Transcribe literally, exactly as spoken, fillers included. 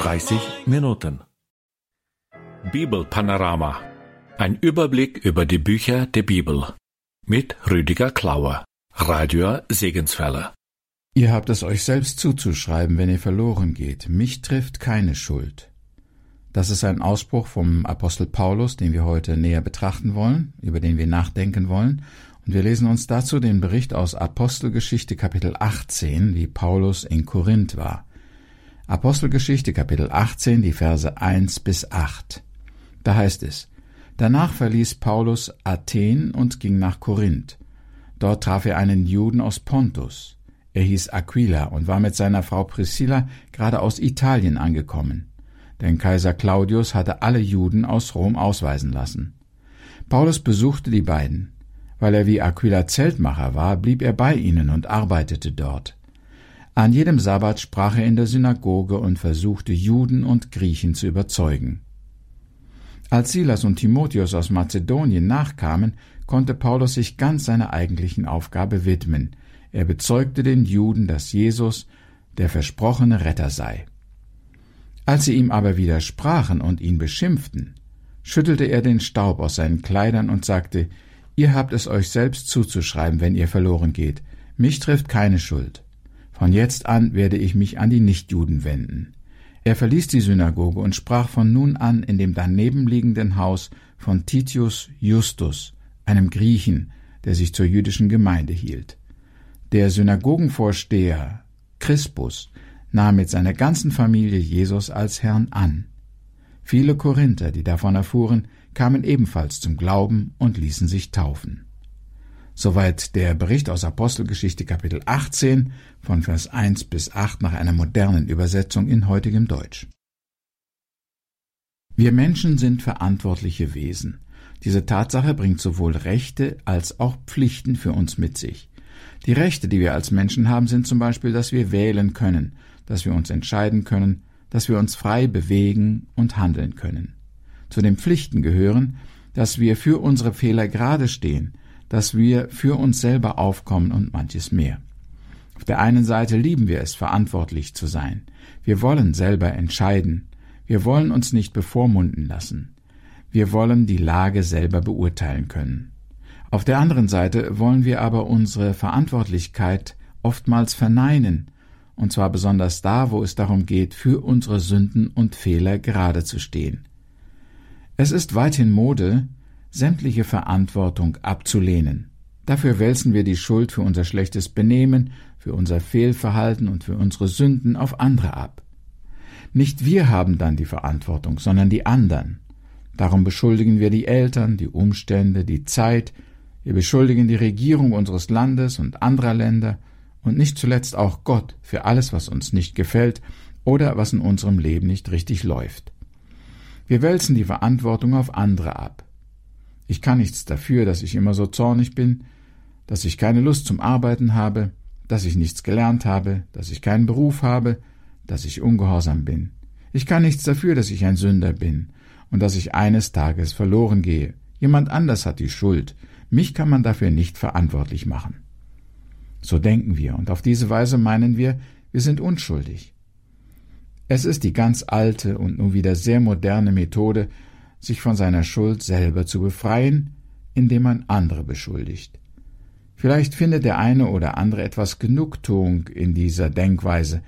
dreißig Minuten. Bibelpanorama. Ein Überblick über die Bücher der Bibel. Mit Rüdiger Klauer, Radio Segenswelle. Ihr habt es euch selbst zuzuschreiben, wenn ihr verloren geht. Mich trifft keine Schuld. Das ist ein Ausspruch vom Apostel Paulus, den wir heute näher betrachten wollen, über den wir nachdenken wollen. Und wir lesen uns dazu den Bericht aus Apostelgeschichte Kapitel achtzehn, wie Paulus in Korinth war. Apostelgeschichte Kapitel achtzehn, die Verse eins bis acht. Da heißt es: Danach verließ Paulus Athen und ging nach Korinth. Dort traf er einen Juden aus Pontus. Er hieß Aquila und war mit seiner Frau Priscilla gerade aus Italien angekommen. Denn Kaiser Claudius hatte alle Juden aus Rom ausweisen lassen. Paulus besuchte die beiden. Weil er wie Aquila Zeltmacher war, blieb er bei ihnen und arbeitete dort. An jedem Sabbat sprach er in der Synagoge und versuchte, Juden und Griechen zu überzeugen. Als Silas und Timotheus aus Mazedonien nachkamen, konnte Paulus sich ganz seiner eigentlichen Aufgabe widmen. Er bezeugte den Juden, dass Jesus der versprochene Retter sei. Als sie ihm aber widersprachen und ihn beschimpften, schüttelte er den Staub aus seinen Kleidern und sagte: Ihr habt es euch selbst zuzuschreiben, wenn ihr verloren geht. Mich trifft keine Schuld. Von jetzt an werde ich mich an die Nichtjuden wenden. Er verließ die Synagoge und sprach von nun an in dem daneben liegenden Haus von Titius Justus, einem Griechen, der sich zur jüdischen Gemeinde hielt. Der Synagogenvorsteher Crispus nahm mit seiner ganzen Familie Jesus als Herrn an. Viele Korinther, die davon erfuhren, kamen ebenfalls zum Glauben und ließen sich taufen. Soweit der Bericht aus Apostelgeschichte Kapitel achtzehn von Vers eins bis acht nach einer modernen Übersetzung in heutigem Deutsch. Wir Menschen sind verantwortliche Wesen. Diese Tatsache bringt sowohl Rechte als auch Pflichten für uns mit sich. Die Rechte, die wir als Menschen haben, sind zum Beispiel, dass wir wählen können, dass wir uns entscheiden können, dass wir uns frei bewegen und handeln können. Zu den Pflichten gehören, dass wir für unsere Fehler gerade stehen, dass wir für uns selber aufkommen und manches mehr. Auf der einen Seite lieben wir es, verantwortlich zu sein. Wir wollen selber entscheiden. Wir wollen uns nicht bevormunden lassen. Wir wollen die Lage selber beurteilen können. Auf der anderen Seite wollen wir aber unsere Verantwortlichkeit oftmals verneinen, und zwar besonders da, wo es darum geht, für unsere Sünden und Fehler gerade zu stehen. Es ist weithin Mode, sämtliche Verantwortung abzulehnen. Dafür wälzen wir die Schuld für unser schlechtes Benehmen, für unser Fehlverhalten und für unsere Sünden auf andere ab. Nicht wir haben dann die Verantwortung, sondern die anderen. Darum beschuldigen wir die Eltern, die Umstände, die Zeit, wir beschuldigen die Regierung unseres Landes und anderer Länder und nicht zuletzt auch Gott für alles, was uns nicht gefällt oder was in unserem Leben nicht richtig läuft. Wir wälzen die Verantwortung auf andere ab. Ich kann nichts dafür, dass ich immer so zornig bin, dass ich keine Lust zum Arbeiten habe, dass ich nichts gelernt habe, dass ich keinen Beruf habe, dass ich ungehorsam bin. Ich kann nichts dafür, dass ich ein Sünder bin und dass ich eines Tages verloren gehe. Jemand anders hat die Schuld. Mich kann man dafür nicht verantwortlich machen. So denken wir, und auf diese Weise meinen wir, wir sind unschuldig. Es ist die ganz alte und nun wieder sehr moderne Methode, sich von seiner Schuld selber zu befreien, indem man andere beschuldigt. Vielleicht findet der eine oder andere etwas Genugtuung in dieser Denkweise,